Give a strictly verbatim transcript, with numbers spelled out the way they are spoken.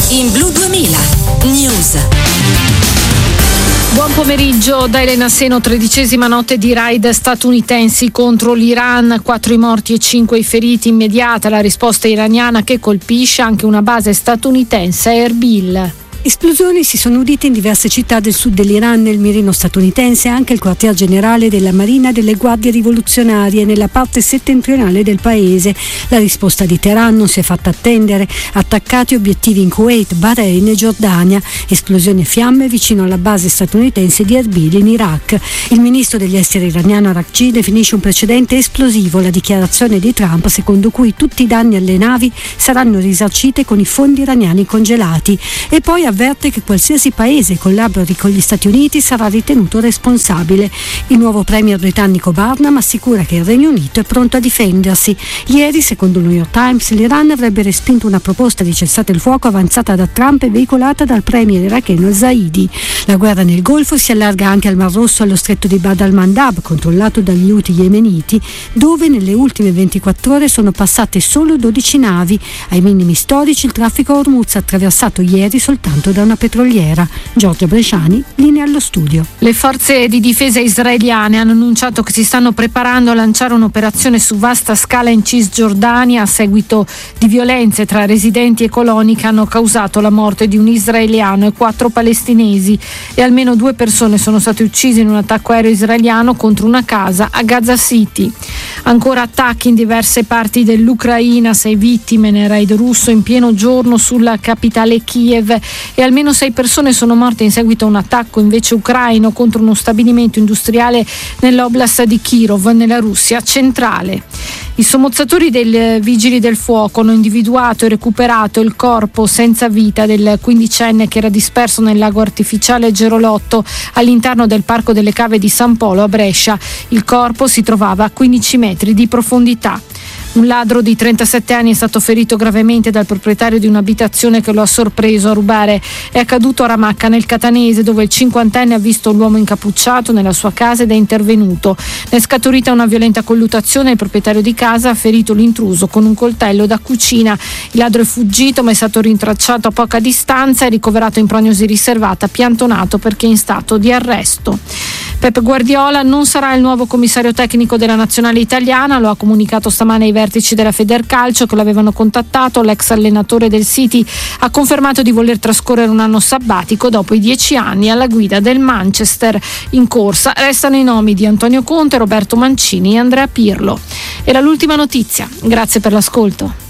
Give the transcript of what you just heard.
in Blu duemila News. Buon pomeriggio da Elena Seno. Tredicesima notte di raid statunitensi contro l'Iran, quattro i morti e cinque i feriti. Immediata la risposta iraniana che colpisce anche una base statunitense a Erbil. Esplosioni si sono udite in diverse città del sud dell'Iran, nel mirino statunitense, anche il quartier generale della Marina delle Guardie Rivoluzionarie nella parte settentrionale del paese. La risposta di Teheran non si è fatta attendere. Attaccati obiettivi in Kuwait, Bahrain e Giordania. Esplosioni e fiamme vicino alla base statunitense di Erbil in Iraq. Il ministro degli esteri iraniano Araghchi definisce un precedente esplosivo la dichiarazione di Trump secondo cui tutti i danni alle navi saranno risarcite con i fondi iraniani congelati. E poi avverte che qualsiasi paese collabori con gli Stati Uniti sarà ritenuto responsabile. Il nuovo premier britannico Barnum assicura che il Regno Unito è pronto a difendersi. Ieri, secondo il New York Times, l'Iran avrebbe respinto una proposta di cessate il fuoco avanzata da Trump e veicolata dal premier iracheno Zaidi. La guerra nel Golfo si allarga anche al Mar Rosso, allo stretto di Bab al-Mandab, controllato dagli Houthi yemeniti, dove nelle ultime ventiquattro ore sono passate solo dodici navi. Ai minimi storici il traffico a Hormuz, attraversato ieri soltanto da una petroliera. Giorgio Bresciani, linea allo studio. Le forze di difesa israeliane hanno annunciato che si stanno preparando a lanciare un'operazione su vasta scala in Cisgiordania a seguito di violenze tra residenti e coloni che hanno causato la morte di un israeliano e quattro palestinesi, e almeno due persone sono state uccise in un attacco aereo israeliano contro una casa a Gaza City. Ancora attacchi in diverse parti dell'Ucraina, sei vittime nel raid russo in pieno giorno sulla capitale Kiev, e almeno sei persone sono morte in seguito a un attacco invece ucraino contro uno stabilimento industriale nell'oblast di Kirov, nella Russia centrale. I sommozzatori dei vigili del fuoco hanno individuato e recuperato il corpo senza vita del quindicenne che era disperso nel lago artificiale Gerolotto all'interno del Parco delle Cave di San Polo a Brescia. Il corpo si trovava a quindici metri di profondità. Un ladro di trentasette anni è stato ferito gravemente dal proprietario di un'abitazione che lo ha sorpreso a rubare. È accaduto a Ramacca nel Catanese, dove il cinquantenne ha visto l'uomo incappucciato nella sua casa ed è intervenuto. Ne è scaturita una violenta colluttazione e il proprietario di casa ha ferito l'intruso con un coltello da cucina. Il ladro è fuggito ma è stato rintracciato a poca distanza e ricoverato in prognosi riservata, piantonato perché in stato di arresto. Pep Guardiola non sarà il nuovo commissario tecnico della nazionale italiana, lo ha comunicato stamane ai vertici della Federcalcio che l'avevano contattato. L'ex allenatore del City ha confermato di voler trascorrere un anno sabbatico dopo i dieci anni alla guida del Manchester. In corsa restano i nomi di Antonio Conte, Roberto Mancini e Andrea Pirlo. Era l'ultima notizia. Grazie per l'ascolto.